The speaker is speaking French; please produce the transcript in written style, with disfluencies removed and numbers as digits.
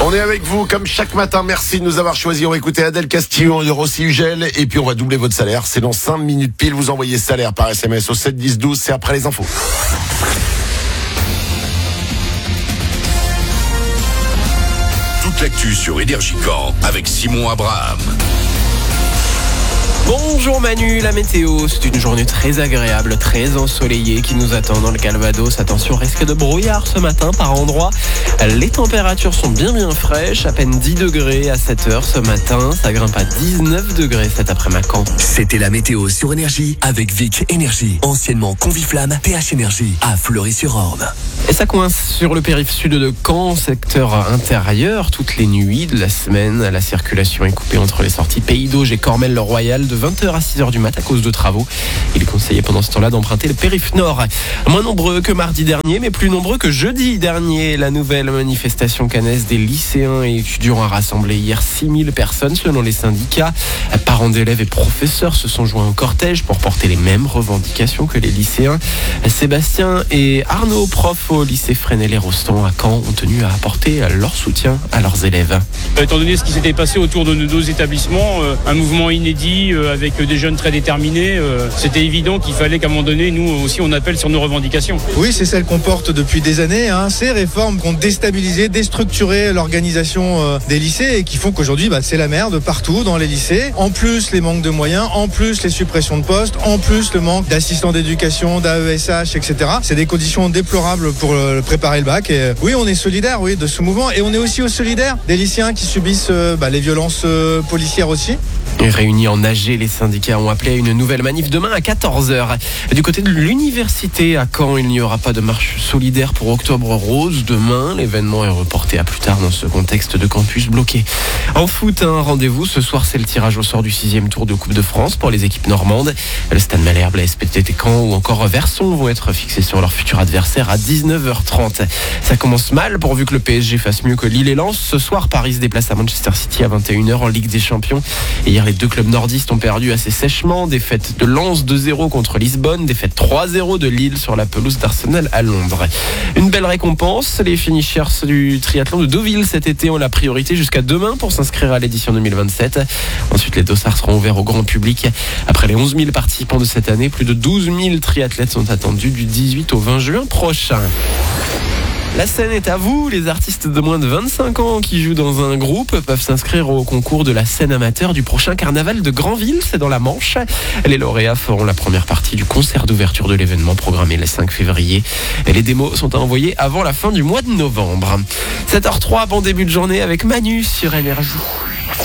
On est avec vous comme chaque matin. Merci de nous avoir choisis. On va écouter Adèle Castillon et Rossi Ugel. Et puis on va doubler votre salaire. C'est dans 5 minutes pile. Vous envoyez salaire par SMS au 7 10 12. C'est après les infos. Toute l'actu sur Énergie Corps avec Simon Abraham. Bonjour Manu, la météo, c'est une journée très agréable, très ensoleillée qui nous attend dans le Calvados. Attention, risque de brouillard ce matin par endroits. Les températures sont bien fraîches, à peine 10 degrés à 7h ce matin. Ça grimpe à 19 degrés cet après-midi. C'était la météo sur Énergie avec Vic Énergie, anciennement Conviflamme, PH Énergie à Fleury-sur-Orne. Et ça coince sur le périph' sud de Caen, secteur intérieur. Toutes les nuits de la semaine, la circulation est coupée entre les sorties Pays d'Auge et Cormel-le-Royal de 20h à 6h du mat à cause de travaux. Il est conseillé pendant ce temps-là d'emprunter le périph' nord. Moins nombreux que mardi dernier, mais plus nombreux que jeudi dernier. La nouvelle manifestation cannaise des lycéens et étudiants a rassemblé hier 6000 personnes selon les syndicats. Parents d'élèves et professeurs se sont joints au cortège pour porter les mêmes revendications que les lycéens. Sébastien et Arnaud, profs au lycée Fresnel-et-Rostand à Caen, ont tenu à apporter leur soutien à leurs élèves. Étant donné ce qui s'était passé autour de nos établissements, un mouvement inédit avec des jeunes très déterminés, c'était évident qu'il fallait qu'à un moment donné, nous aussi, on appelle sur nos revendications. Oui, c'est celle qu'on porte depuis des années. Ces réformes qui ont déstabilisé, déstructuré l'organisation des lycées et qui font qu'aujourd'hui, c'est la merde partout dans les lycées. En plus, les manques de moyens, en plus, les suppressions de postes, en plus, le manque d'assistants d'éducation, d'AESH, etc. C'est des conditions déplorables pour préparer le bac. Et oui, on est solidaire, de ce mouvement. Et on est aussi solidaire des lycéens qui subissent les violences policières aussi. Réunis en AG, les syndicats ont appelé à une nouvelle manif demain à 14h. Du côté de l'université à Caen, il n'y aura pas de marche solidaire pour Octobre Rose. Demain, l'événement est reporté à plus tard dans ce contexte de campus bloqué. En foot, un rendez-vous. Ce soir, c'est le tirage au sort du 6e tour de Coupe de France pour les équipes normandes. Le Stade Malherbe, la SPTT Caen ou encore Verson vont être fixés sur leur futur adversaire à 19h30. Ça commence mal pourvu que le PSG fasse mieux que Lille et Lens. Ce soir, Paris se déplace à Manchester City à 21h en Ligue des Champions. Et hier, les deux clubs nordistes ont perdu assez sèchement. Défaite de Lens 2-0 contre Lisbonne, défaite 3-0 de Lille sur la pelouse d'Arsenal à Londres. Une belle récompense. Les finishers du triathlon de Deauville cet été ont la priorité jusqu'à demain pour s'inscrire à l'édition 2027. Ensuite, les dossards seront ouverts au grand public. Après les 11 000 participants de cette année, plus de 12 000 triathlètes sont attendus du 18 au 20 juin prochain. La scène est à vous. Les artistes de moins de 25 ans qui jouent dans un groupe peuvent s'inscrire au concours de la scène amateur du prochain carnaval de Granville. C'est dans la Manche. Les lauréats feront la première partie du concert d'ouverture de l'événement programmé le 5 février. Les démos sont à envoyer avant la fin du mois de novembre. 7h03, bon début de journée avec Manu sur Énergie.